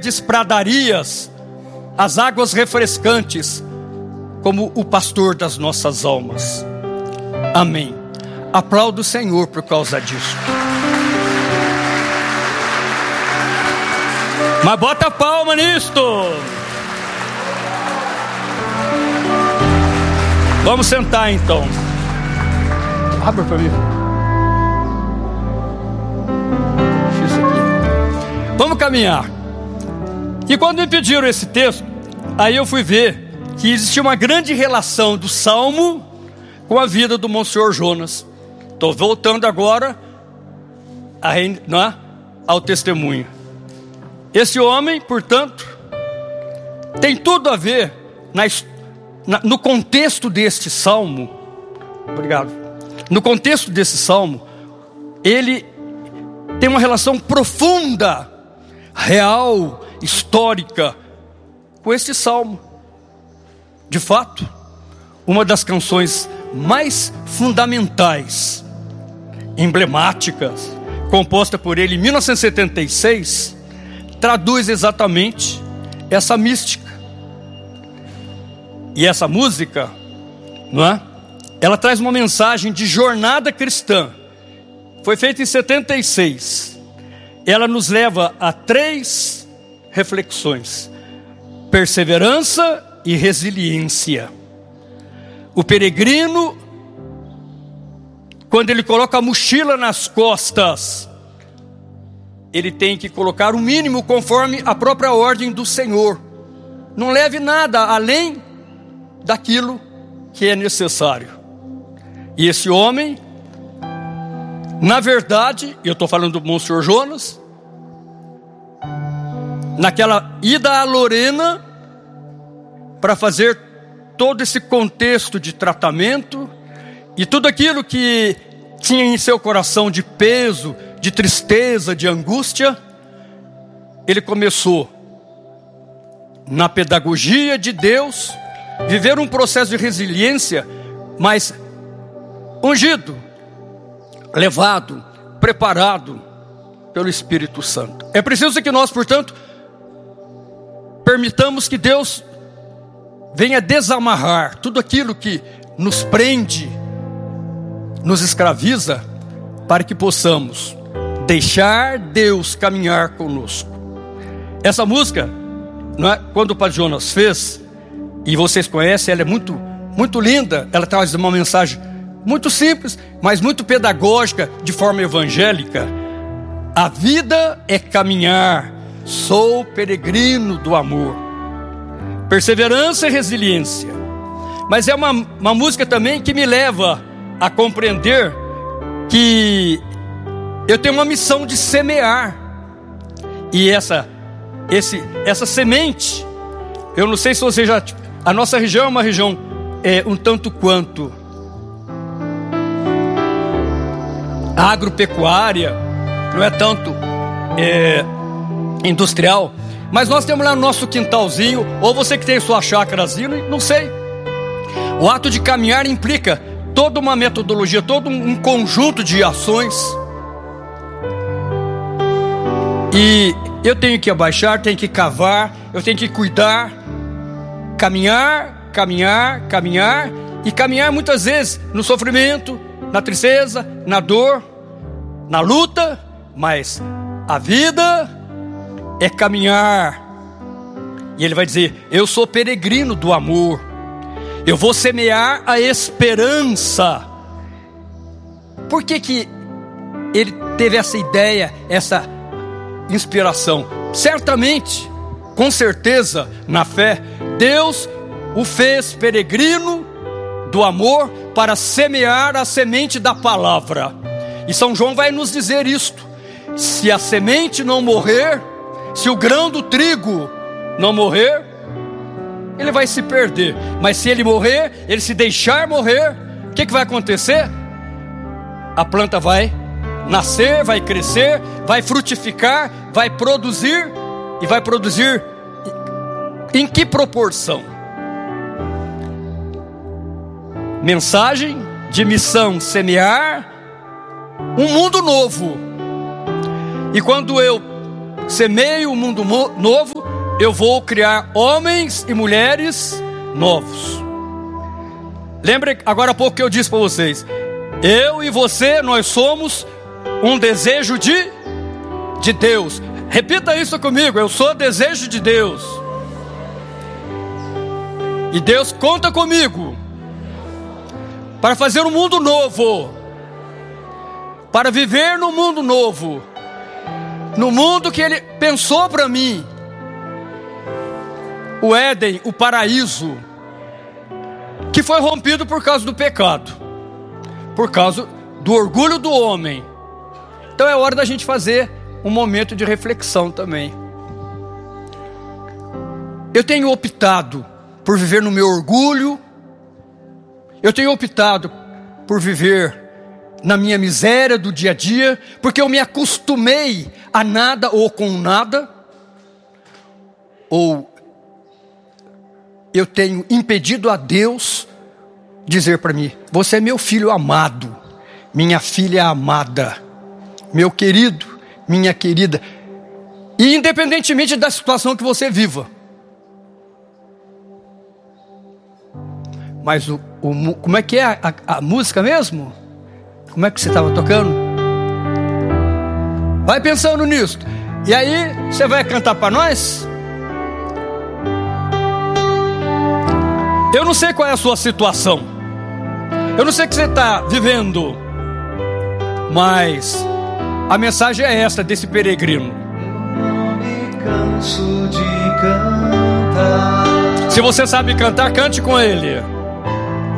verdes pradarias, as águas refrescantes, como o pastor das nossas almas. Amém. Aplaudo o Senhor por causa disso. Mas bota a palma nisto. Vamos sentar então. Abre para mim. Vamos caminhar. E quando me pediram esse texto, aí eu fui ver que existia uma grande relação do Salmo com a vida do Monsenhor Jonas. Estou voltando agora ao testemunho. Esse homem, portanto, tem tudo a ver no contexto deste salmo. Obrigado. No contexto desse salmo, ele tem uma relação profunda, real, histórica, com este salmo. De fato, uma das canções mais fundamentais, emblemáticas, composta por ele em 1976, traduz exatamente essa mística. E essa música, ela traz uma mensagem de jornada cristã. Foi feita em 76. Ela nos leva a 3 reflexões: perseverança e resiliência. O peregrino, quando ele coloca a mochila nas costas, ele tem que colocar o mínimo conforme a própria ordem do Senhor. Não leve nada além daquilo que é necessário. E esse homem, na verdade, eu estou falando do Monsenhor Jonas, naquela ida a Lorena, para fazer todo esse contexto de tratamento, e tudo aquilo que tinha em seu coração de peso, de tristeza, de angústia, ele começou, na pedagogia de Deus, viver um processo de resiliência, mas ungido, levado, preparado pelo Espírito Santo. É preciso que nós, portanto, permitamos que Deus venha desamarrar tudo aquilo que nos prende, nos escraviza, para que possamos deixar Deus caminhar conosco. Essa música, quando o Padre Jonas fez, e vocês conhecem, ela é muito, muito linda. Ela traz uma mensagem muito simples, mas muito pedagógica, de forma evangélica. A vida é caminhar, sou peregrino do amor. Perseverança e resiliência. Mas é uma música também que me leva a compreender que eu tenho uma missão de semear. E essa semente, eu não sei se você já... A nossa região é uma região um tanto quanto agropecuária, não é tanto industrial, mas nós temos lá no nosso quintalzinho, ou você que tem sua chácarazinha, não sei. O ato de caminhar implica toda uma metodologia, todo um conjunto de ações. E eu tenho que abaixar, tenho que cavar, eu tenho que cuidar, caminhar, e caminhar muitas vezes no sofrimento, na tristeza, na dor, na luta, mas a vida é caminhar. E ele vai dizer: eu sou peregrino do amor, eu vou semear a esperança. Por que ele teve essa ideia, essa inspiração? Certamente, com certeza, na fé, Deus o fez peregrino do amor para semear a semente da palavra. E São João vai nos dizer isto: se a semente não morrer, se o grão do trigo não morrer, ele vai se perder. Mas se ele morrer, ele se deixar morrer, o que vai acontecer? A planta vai nascer, vai crescer, vai frutificar, vai produzir. E vai produzir em que proporção? Mensagem de missão: semear um mundo novo. E quando eu semeio um mundo novo, eu vou criar homens e mulheres novos. Lembre agora há pouco que eu disse para vocês: eu e você, nós somos um desejo de Deus. Repita isso comigo: eu sou desejo de Deus. E Deus conta comigo para fazer um mundo novo, para viver no mundo novo, no mundo que Ele pensou para mim. O Éden, o paraíso, que foi rompido por causa do pecado, por causa do orgulho do homem. Então é hora da gente fazer um momento de reflexão também. Eu tenho optado por viver no meu orgulho, eu tenho optado por viver na minha miséria do dia a dia, porque eu me acostumei a nada ou com nada, ou eu tenho impedido a Deus dizer para mim: você é meu filho amado, minha filha amada, meu querido, minha querida, e independentemente da situação que você viva. Mas como é que é a música mesmo? Como é que você estava tocando? Vai pensando nisso. E aí, você vai cantar para nós? Eu não sei qual é a sua situação, eu não sei o que você está vivendo, mas a mensagem é essa desse peregrino. Não me canso de cantar. Se você sabe cantar, cante com ele.